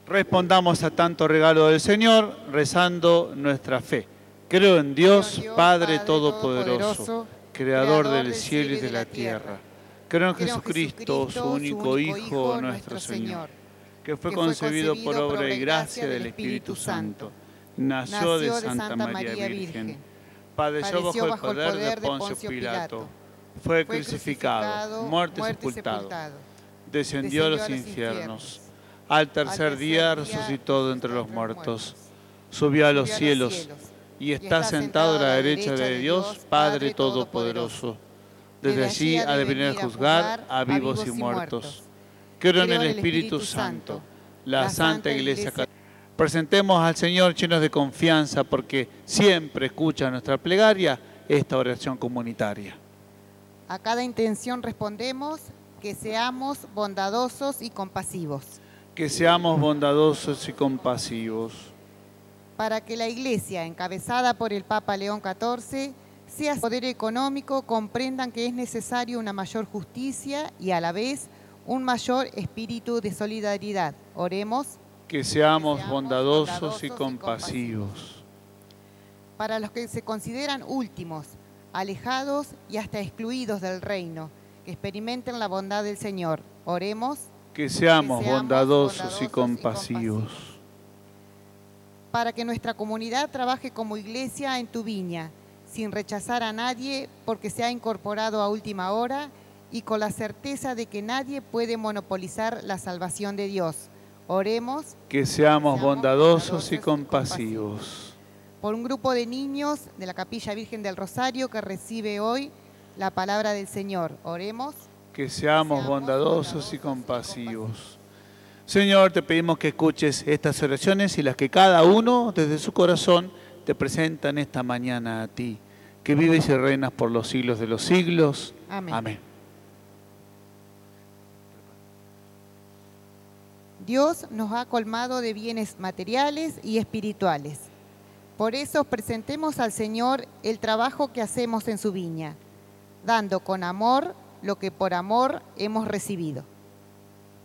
Respondamos a tanto regalo del Señor rezando nuestra fe. Creo en Dios, Padre Todopoderoso, Creador del cielo y de la tierra. Creo en Jesucristo, su único Hijo, nuestro Señor, que fue concebido por obra y gracia del Espíritu Santo. Nació de Santa María Virgen. Padeció bajo el poder de Poncio Pilato. Fue crucificado, muerto y sepultado. Descendió a los infiernos. Al tercer día resucitó de entre los muertos. Subió a los cielos y está sentado a la derecha de Dios, Padre Todopoderoso. Desde allí ha de venir a juzgar a vivos y muertos. Creo en el Espíritu Santo, la Santa Iglesia Católica. Presentemos al Señor llenos de confianza porque siempre escucha nuestra plegaria, esta oración comunitaria. A cada intención respondemos que seamos bondadosos y compasivos. Que seamos bondadosos y compasivos. Para que la Iglesia, encabezada por el Papa León XIV, sea poder económico, comprendan que es necesario una mayor justicia y a la vez un mayor espíritu de solidaridad. Oremos. Que seamos bondadosos y compasivos. Para los que se consideran últimos, alejados y hasta excluidos del reino, que experimenten la bondad del Señor. Oremos. Que seamos bondadosos y compasivos. Para que nuestra comunidad trabaje como iglesia en tu viña, sin rechazar a nadie porque se ha incorporado a última hora y con la certeza de que nadie puede monopolizar la salvación de Dios. Oremos. Que seamos bondadosos y compasivos. Por un grupo de niños de la Capilla Virgen del Rosario que recibe hoy la palabra del Señor. Oremos. Que seamos bondadosos y compasivos. Señor, te pedimos que escuches estas oraciones y las que cada uno desde su corazón te presentan esta mañana a ti, que vives y reinas por los siglos de los siglos. Amén. Amén. Dios nos ha colmado de bienes materiales y espirituales. Por eso presentemos al Señor el trabajo que hacemos en su viña, dando con amor lo que por amor hemos recibido.